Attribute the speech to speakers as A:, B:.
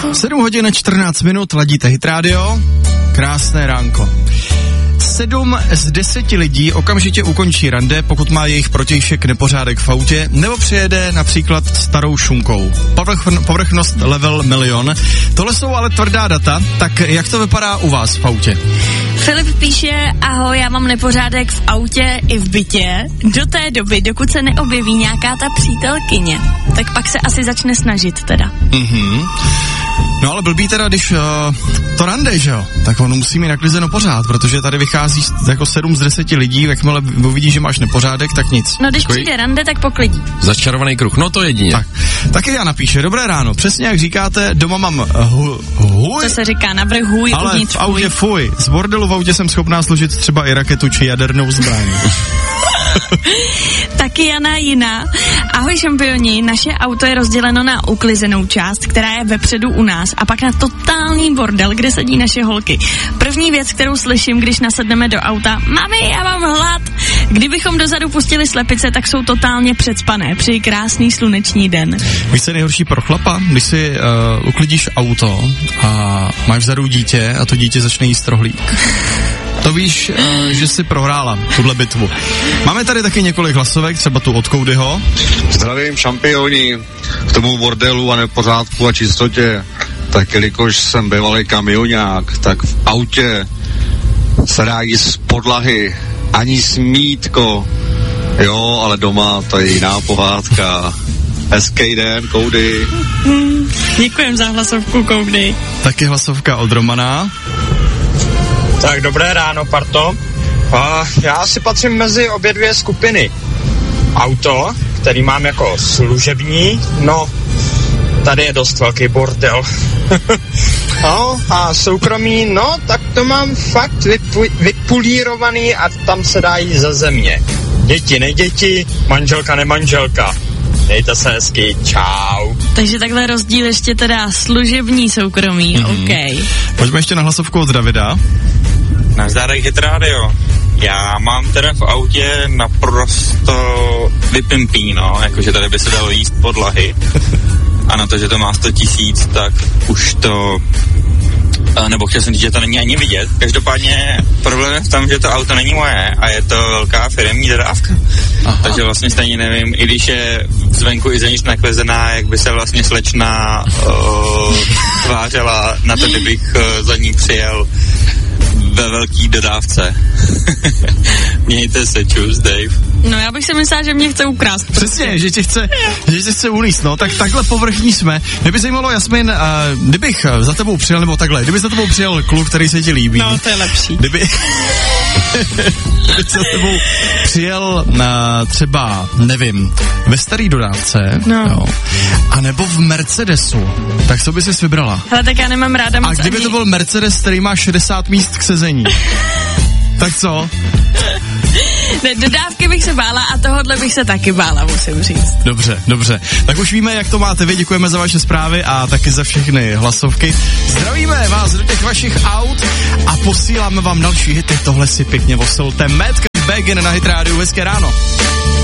A: 7 hodin 14 minut, ladíte Hit Radio, krásné ránko. 7 z 10 lidí okamžitě ukončí rande, pokud má jejich protějšek nepořádek v autě, nebo přijede například starou šunkou. Povrchnost level 1 000 000. Tohle jsou ale tvrdá data, tak jak to vypadá u vás v autě?
B: Filip píše, ahoj, já mám nepořádek v autě i v bytě. Do té doby, dokud se neobjeví nějaká ta přítelkyně, tak pak se asi začne snažit teda.
A: No ale blbý teda, když to rande, že jo, tak ono musí mít naklizeno pořád, protože tady vychází jako 7 z 10 lidí, jakmile uvidí, že máš nepořádek, tak nic.
B: No když přijde rande, tak poklidí.
C: Začarovaný kruh, no to jedině.
A: Taky já napíše, dobré ráno, přesně jak říkáte, doma mám hůj.
B: To se říká navrch hůj,
A: ale
B: uvnitř
A: v autě fuj. Z bordelu v autě jsem schopná složit třeba i raketu či jadernou zbraň.
B: Taky Jana Jiná. Ahoj šampioni, naše auto je rozděleno na uklizenou část, která je vepředu u nás, a pak na totální bordel, kde sedí naše holky. První věc, kterou slyším, když nasedneme do auta: mami, já mám hlad. Kdybychom dozadu pustili slepice, tak jsou totálně předspané. Přeji krásný sluneční den.
A: Víš, co je nejhorší pro chlapa? Když si uklidíš auto a máš vzadu dítě a to dítě začne jíst rohlík. To víš, že jsi prohrála tuhle bitvu. Máme tady taky několik hlasovek, třeba tu od Koudyho.
D: Zdravím šampioni, k tomu bordelu a nepořádku a čistotě. Tak jelikož jsem bývalý kamionák, tak v autě se dá jíst z podlahy, ani smítko. Jo, ale doma to je jiná pohádka. Hezký den, Koudy.
B: Děkujem za hlasovku, Koudy.
A: Taky hlasovka od Romana.
E: Tak dobré ráno, parto. Já si patřím mezi obě dvě skupiny. Auto, který mám jako služební, no, tady je dost velký bordel. No, a soukromí, no, tak to mám fakt vypulírovaný a tam se dá jít ze země. Děti, neděti, manželka, nemanželka. Dejte se hezky, čau.
B: Takže takhle rozdíl ještě teda služební, soukromí, OK.
A: Pojďme ještě na hlasovku od Davida.
F: Nazdárek Hit Radio. Já mám teda v autě naprosto vypimpíno, jakože tady by se dalo jíst podlahy. A na to, že to má 100 000, tak už to... Nebo chtěl jsem říct, že to není ani vidět. Každopádně problém je v tom, že to auto není moje a je to velká firemní dodávka. Aha. Takže vlastně stejně nevím, i když je zvenku i zevnitř naklezená, jak by se vlastně slečna tvářela na to, kdybych za ní přijel ve velký dodávce. Mějte se, čus, Dave.
B: No já bych si myslela, že mě chce ukrást.
A: Přesně, že tě chce uníst, no, tak takhle povrchní jsme. Mě by zajímalo, Jasmin, kdybych za tebou přijel, nebo takhle, kdyby za tebou přijel kluk, který se ti líbí.
B: No, to je lepší.
A: Kdyby za tebou přijel třeba, nevím, ve starý dodávce,
B: no.
A: Jo, a nebo v Mercedesu, tak co by jsi vybrala?
B: Hele, tak já nemám ráda moc.
A: A kdyby to byl Mercedes, který má 60 míst k sezení, tak co?
B: Ne, dodávky bych se bála a tohodle bych se taky bála, musím říct.
A: Dobře. Tak už víme, jak to máte vy, děkujeme za vaše zprávy a taky za všechny hlasovky. Zdravíme vás do těch vašich aut a posíláme vám další hity. Tohle si pěkně vosolte. Mad Begin na Hit Radio, hezké ráno.